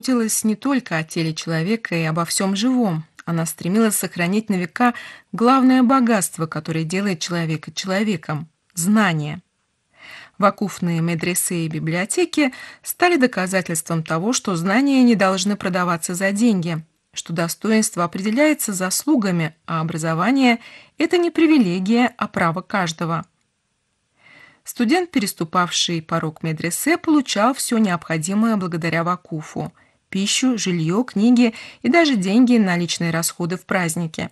заботилась не только о теле человека и обо всем живом. Она стремилась сохранить на века главное богатство, которое делает человека человеком — знание. Вакуфные медресе и библиотеки стали доказательством того, что знания не должны продаваться за деньги, что достоинство определяется заслугами, а образование — это не привилегия, а право каждого. Студент, переступавший порог медресе, получал все необходимое благодаря вакуфу — пищу, жилье, книги и даже деньги на личные расходы в праздники.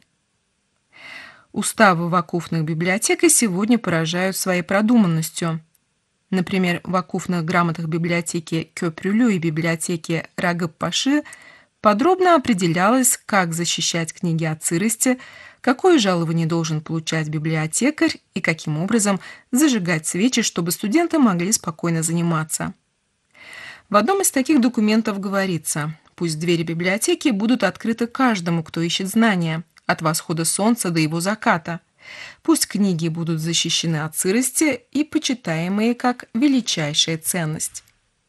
Уставы вакуфных библиотек и сегодня поражают своей продуманностью. Например, в вакуфных грамотах библиотеки Кёпрюлю и библиотеки Рагып-Паши подробно определялось, как защищать книги от сырости, какое жалование должен получать библиотекарь и каким образом зажигать свечи, чтобы студенты могли спокойно заниматься. В одном из таких документов говорится: «Пусть двери библиотеки будут открыты каждому, кто ищет знания, от восхода солнца до его заката. Пусть книги будут защищены от сырости и почитаемые как величайшая ценность».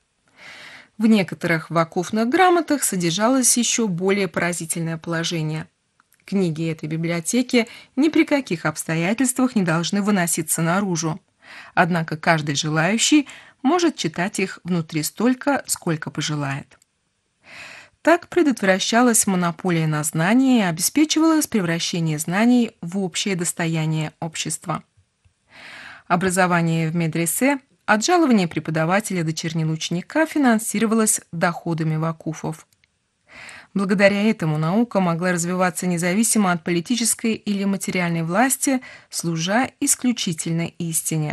В некоторых вакуфных грамотах содержалось еще более поразительное положение. Книги этой библиотеки ни при каких обстоятельствах не должны выноситься наружу. Однако каждый желающий может читать их внутри столько, сколько пожелает. Так предотвращалась монополия на знания и обеспечивалось превращение знаний в общее достояние общества. Образование в медресе от жалования преподавателя до чернил ученика финансировалось доходами вакуфов. Благодаря этому наука могла развиваться независимо от политической или материальной власти, служа исключительно истине.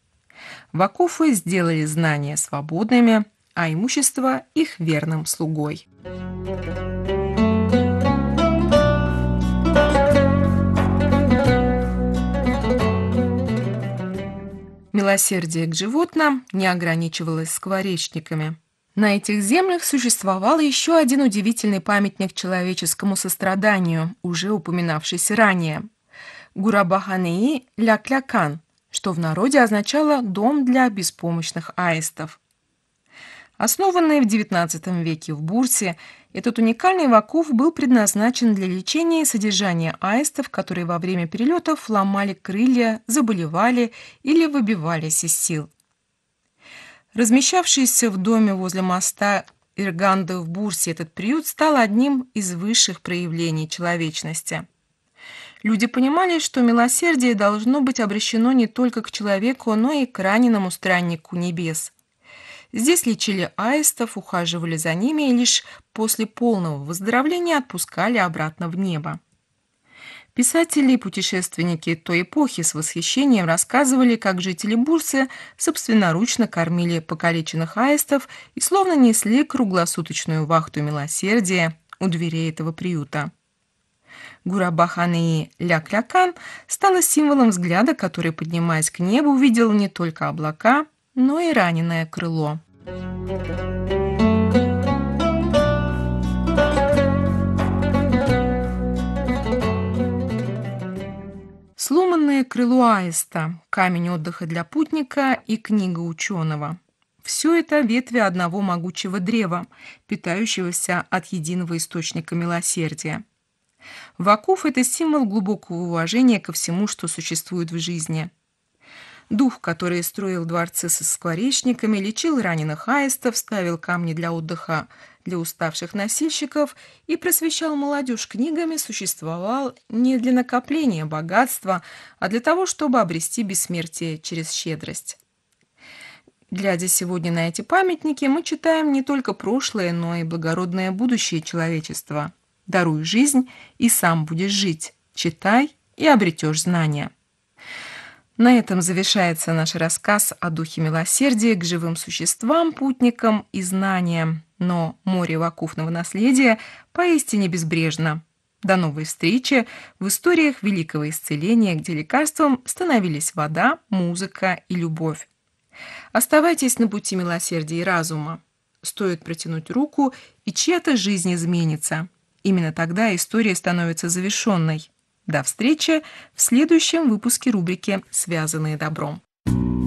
Вакуфы сделали знания свободными, а имущество их верным слугой. Милосердие к животным не ограничивалось скворечниками. На этих землях существовал еще один удивительный памятник человеческому состраданию, уже упоминавшийся ранее — Гурабаханеи Ляклякан, что в народе означало «дом для беспомощных аистов». Основанный в XIX веке в Бурсе, этот уникальный вакуф был предназначен для лечения и содержания аистов, которые во время перелетов ломали крылья, заболевали или выбивались из сил. Размещавшийся в доме возле моста Ирганды в Бурсе, этот приют стал одним из высших проявлений человечности. Люди понимали, что милосердие должно быть обращено не только к человеку, но и к раненому страннику небес. Здесь лечили аистов, ухаживали за ними и лишь после полного выздоровления отпускали обратно в небо. Писатели и путешественники той эпохи с восхищением рассказывали, как жители Бурсы собственноручно кормили покалеченных аистов и словно несли круглосуточную вахту милосердия у дверей этого приюта. Гурабаханеи Ляклякан стала символом взгляда, который, поднимаясь к небу, увидел не только облака, но и раненое крыло. Сломанное крыло аиста, камень отдыха для путника и книга ученого. Все это ветви одного могучего древа, питающегося от единого источника милосердия. Вакуф — это символ глубокого уважения ко всему, что существует в жизни. Дух, который строил дворцы со скворечниками, лечил раненых аистов, ставил камни для отдыха для уставших носильщиков и просвещал молодежь книгами, существовал не для накопления богатства, а для того, чтобы обрести бессмертие через щедрость. Глядя сегодня на эти памятники, мы читаем не только прошлое, но и благородное будущее человечества. Даруй жизнь, и сам будешь жить. Читай, и обретешь знания. На этом завершается наш рассказ о духе милосердия к живым существам, путникам и знаниям. Но море вакуфного наследия поистине безбрежно. До новой встречи в историях великого исцеления, где лекарством становились вода, музыка и любовь. Оставайтесь на пути милосердия и разума. Стоит протянуть руку, и чья-то жизнь изменится. Именно тогда история становится завершенной. До встречи в следующем выпуске рубрики «Связанные добром».